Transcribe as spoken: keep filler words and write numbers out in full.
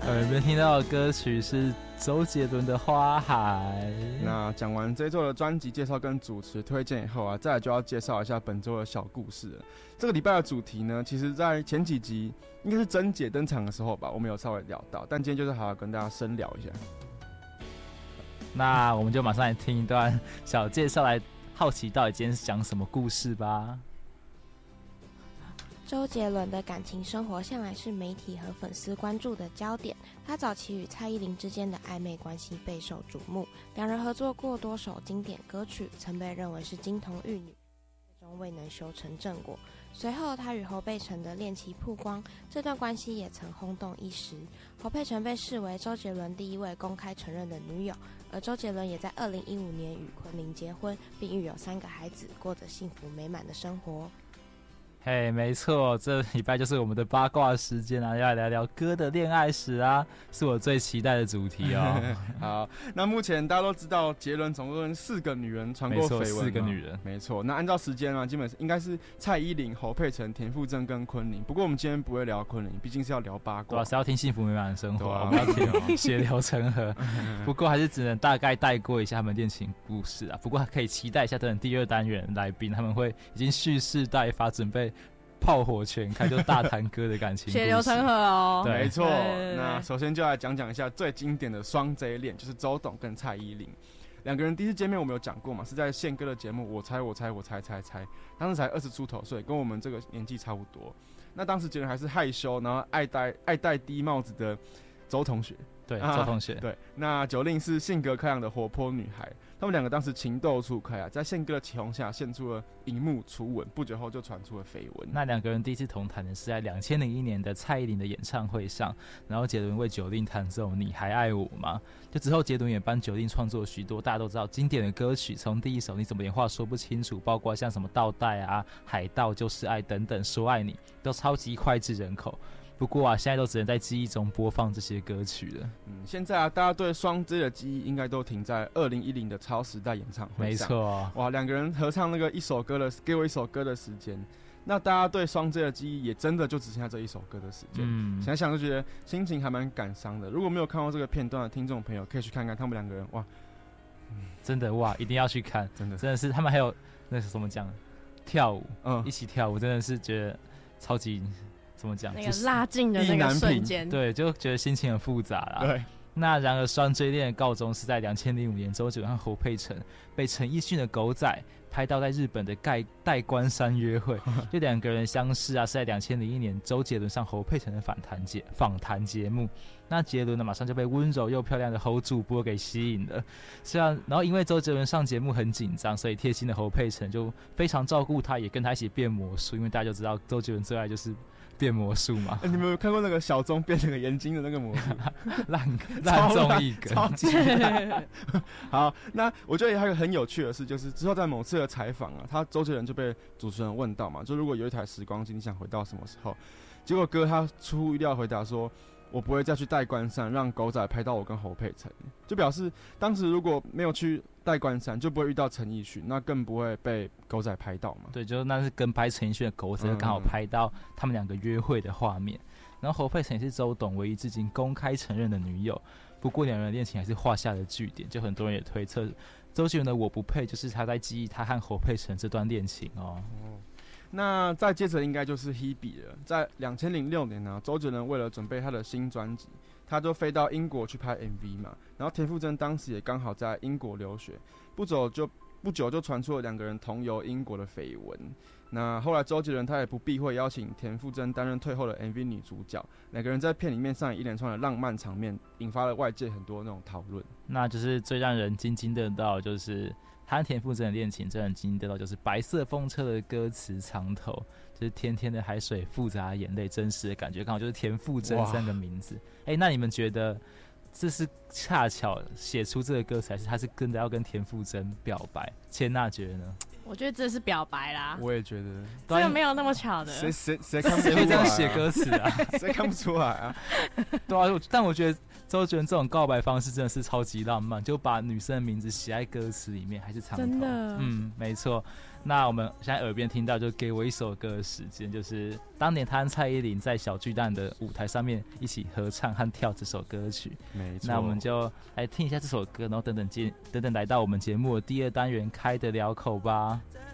耳边听到的歌曲是周杰伦的《花海》。 那讲完这一周的专辑介绍跟主持推荐以后啊，再来就要介绍一下本周的小故事了。这个礼拜的主题呢，其实在前几集应该是珍姐登场的时候吧，我们有稍微聊到，但今天就是好好跟大家深聊一下。 那我们就马上来听一段小介绍，来好奇到底今天是讲什么故事吧。 周杰伦的感情生活向来是媒体和粉丝关注的焦点，他早期与蔡依林之间的暧昧关系备受瞩目，两人合作过多首经典歌曲，曾被认为是金童玉女，最终未能修成正果。随后他与侯佩岑的恋情曝光，这段关系也曾轰动一时。侯佩岑被视为周杰伦第一位公开承认的女友，而周杰伦也在二零一五年与昆凌结婚，并育有三个孩子，过着幸福美满的生活。 嘿、hey, 没错，这礼拜就是我们的八卦时间啊，要来聊聊歌的恋爱史啊，是我最期待的主题哦。 好，那目前大家都知道杰伦总共四个女人传过绯闻， 四个女人， 没错。那按照时间啊，基本应该是蔡依林、侯佩岑、田馥甄跟昆凌。不过我们今天不会聊昆凌，毕竟是要聊八卦， 对啊，是要听幸福美满的生活，我们要听血流成河。不过还是只能大概带过一下他们恋情故事啊。不过可以期待一下，等第二单元来宾他们会已经蓄势待发，准备炮火全开，就大谈歌的感情故事， 血流成河哦。 对，没错。那首先就来讲讲一下最经典的双 J 恋，就是周董跟蔡依林两个人第一次见面，我们有讲过嘛，是在宪哥的节目《我猜我猜我猜猜猜》，当时才二十出头岁，跟我们这个年纪差不多。那当时杰伦还是害羞，然后爱戴爱戴低帽子的周同学。 对，周同学、啊。 对，那九令是性格开朗的活泼女孩，他们两个当时情窦初开啊，在宪哥的启蒙下献出了荧幕初吻，不久后就传出了绯闻。 那两个人第一次同台呢，是在两千零一年的蔡依林的演唱会上，然后杰伦为九令弹奏《你还爱我吗》。就之后杰伦也帮九令创作许多大家都知道经典的歌曲，从第一首《你怎么连话说不清楚》，包括像什么倒带啊、海盗就是爱等等，说爱你都超级脍炙人口。不过啊，现在都只能在记忆中播放这些歌曲了。 嗯，现在啊，大家对双 J 的记忆应该都停在二零一零的超时代演唱会上。 没错， 哇，两个人合唱那个一首歌的《给我一首歌的时间》，那大家对双 J 的记忆也真的就只剩下这一首歌的时间。嗯，想想就觉得心情还蛮感伤的。如果没有看过这个片段的听众朋友，可以去看看他们两个人，哇， 嗯、真的哇，一定要去看， 真的真的是他们还有那是怎么讲，跳舞， 嗯， 一起跳舞，真的是觉得超级。怎么讲？ 那个拉近的那个瞬间， 对，就觉得心情很复杂啦。 对。 那然而双 J 恋的告终是在两千零五年，周杰伦和侯佩岑被陈奕迅的狗仔拍到在日本的代官山约会，就两个人相识啊，是在两千零一年周杰伦上侯佩岑的访谈节访谈节目。那杰伦呢，马上就被温柔又漂亮的侯主播给吸引了。虽然，然后因为周杰伦上节目很紧张，所以贴心的侯佩岑就非常照顾他，也跟他一起变魔术。因为大家就知道周杰伦最爱就是变魔术嘛。 欸、你们有看过那个小钟变那个眼睛的那个魔术？ 烂烂综艺梗， 超级好。那我觉得还有一个很有趣的事，就是之后在某次的采访啊，他周杰伦就被主持人问到嘛，就如果有一台时光机，你想回到什么时候？结果哥他出乎意料回答说，我不会再去代官山让狗仔拍到我跟侯佩岑，就表示当时如果没有去代官山，就不会遇到陈奕迅，那更不会被狗仔拍到嘛。 对，就那是跟拍陈奕迅的狗仔，就刚好拍到他们两个约会的画面。然后侯佩岑也是周董唯一至今公开承认的女友，不过两人的恋情还是画下了句点，就很多人也推测周杰伦的我不配就是他在记忆他和侯佩岑这段恋情哦。 哦，那再接着应该就是 Hebe 了。在二零零六年呢，周杰伦为了准备他的新专辑，他就飞到英国去拍 M V 嘛。然后田馥甄当时也刚好在英国留学，不久就不久就传出了两个人同游英国的绯闻。那后来周杰伦他也不避讳邀请田馥甄担任退后的 M V 女主角，两个人在片里面上演一连串的浪漫场面，引发了外界很多那种讨论。 那就是最让人津津乐道，就是他和田馥甄的恋情，最让人津津乐道就是白色风车的歌词藏头，就是甜甜的海水，复杂的眼泪，真实的感觉，刚好就是田馥甄三个名字。哎、欸，那你们觉得这是恰巧写出这个歌词，还是他是真的要跟田馥甄表白？千娜觉得呢？ 我觉得这是表白啦， 我也觉得这个没有那么巧的。 谁谁谁看不出来、啊？ 谁会这样写歌词啊？ 谁看不出来啊？ 对啊，但我觉得周杰伦这种告白方式真的是超级浪漫，就把女生的名字写在歌词里面，还是长头。 真的， 嗯，没错。那我们现在耳边听到就给我一首歌的时间，就是当年他和蔡依林在小巨蛋的舞台上面一起合唱和跳这首歌曲。 没错， 那我们就来听一下这首歌，然后等等接等等来到我们节目的第二单元开得了口吧。